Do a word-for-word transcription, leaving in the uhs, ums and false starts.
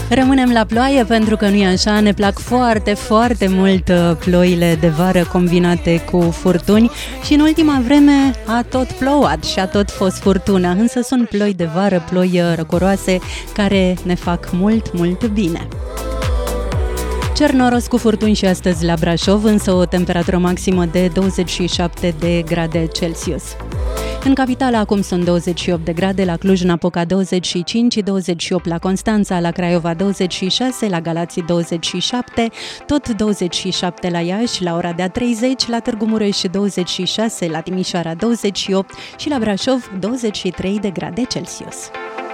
Rămânem la ploaie pentru că nu e așa, ne plac foarte, foarte mult ploile de vară combinate cu furtuni și în ultima vreme a tot plouat și a tot fost furtună, însă sunt ploi de vară, ploi răcoroase care ne fac mult, mult bine. Cer noros cu furtuni și astăzi la Brașov, însă o temperatură maximă de douăzeci și șapte de grade Celsius. În capitală acum sunt douăzeci și opt de grade, la Cluj-Napoca douăzeci și cinci, douăzeci și opt la Constanța, la Craiova douăzeci și șase, la Galați douăzeci și șapte, tot douăzeci și șapte la Iași, la Oradea treizeci, la Târgu Mureș douăzeci și șase, la Timișoara douăzeci și opt și la Brașov douăzeci și trei de grade Celsius.